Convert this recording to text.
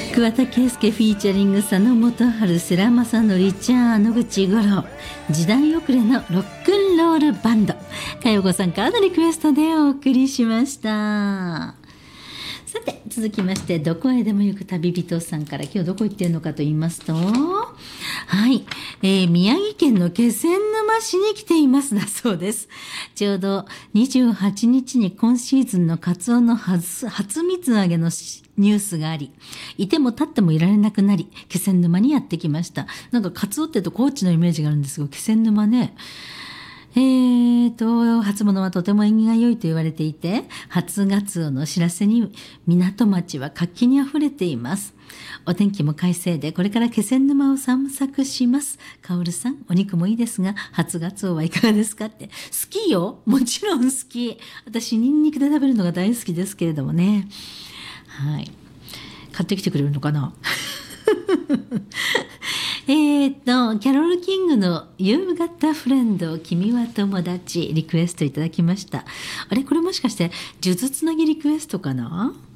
桑田佳祐フィーチャリング佐野元春、世良正則、野口五郎、時代遅れのロックンロールバンド、佳代子さんからのリクエストでお送りしました。さて続きまして、どこへでも行く旅人さんから、今日どこ行ってるのかと言いますと、はい、宮城県の気仙沼市に来ていますだそうです。ちょうど28日に今シーズンのカツオの初水揚げのニュースがあり、いても立ってもいられなくなり、気仙沼にやってきました。なんかカツオって言うと高知のイメージがあるんですが、気仙沼ね、初物はとても縁起が良いと言われていて、初ガツオの知らせに港町は活気にあふれています。お天気も快晴で、これから気仙沼を散策します。カオルさん、お肉もいいですが、初ガツオはいかがですかって。好きよ、もちろん好き。私ニンニクで食べるのが大好きですけれどもね。はい、買ってきてくれるのかなキャロル・キングの夕方フレンド、君は友達、リクエストいただきました。あれ、これもしかして呪術つなぎリクエストかな。